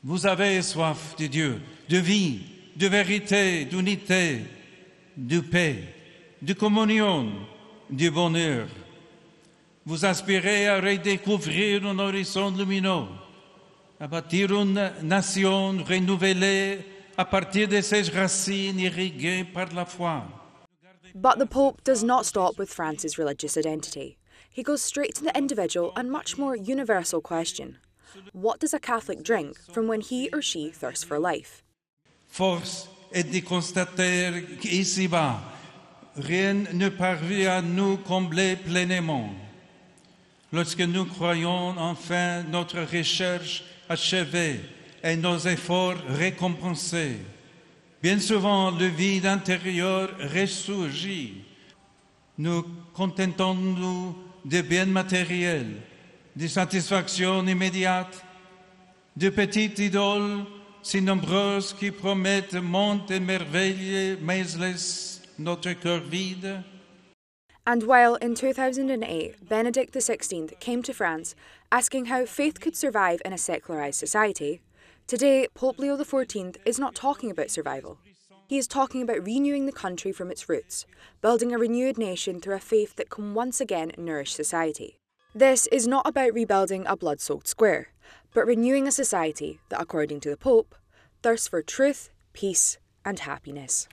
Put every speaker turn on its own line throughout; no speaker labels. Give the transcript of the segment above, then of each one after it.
Vous avez soif de Dieu, de vie, de vérité, d'unité, de paix, de communion, de bonheur. Vous aspirez à redécouvrir un horizon lumineux, à bâtir une nation renouvelée à partir de ses racines irriguées par la foi.
But the Pope does not stop with France's religious identity. He goes straight to the individual and much more universal question. What does a Catholic drink from when he or she thirsts for life?
Force est de constater qu'ici-bas, rien ne parvient à nous combler pleinement. Lorsque nous croyons enfin notre recherche achevée et nos efforts récompensés, bien souvent le vide intérieur ressurgit. Nous contentons-nous de biens matériels, de satisfaction immédiate, de petites idoles si nombreuses qui promettent monts et merveilles, mais laissent notre cœur vide.
And while in 2008 Benedict XVI came to France asking how faith could survive in a secularised society, today Pope Leo XIV is not talking about survival. He is talking about renewing the country from its roots, building a renewed nation through a faith that can once again nourish society. This is not about rebuilding a blood-soaked square, but renewing a society that, according to the Pope, thirsts for truth, peace and happiness.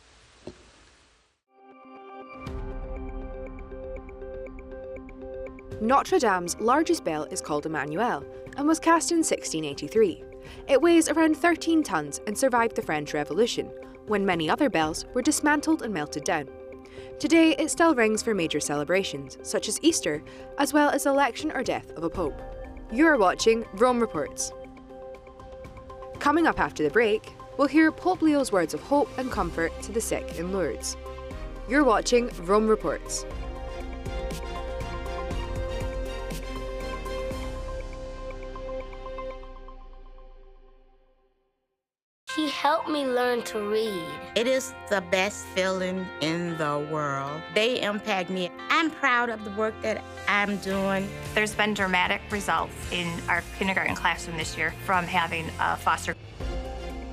Notre Dame's largest bell is called Emmanuel and was cast in 1683. It weighs around 13 tons and survived the French Revolution, when many other bells were dismantled and melted down. Today it still rings for major celebrations, such as Easter, as well as the election or death of a pope. You're watching Rome Reports. Coming up after the break, we'll hear Pope Leo's words of hope and comfort to the sick in Lourdes. You're watching Rome Reports.
He helped me learn to read.
It is the best feeling in the world. They impact me. I'm proud of the work that I'm doing.
There's been dramatic results in our kindergarten classroom this year from having a foster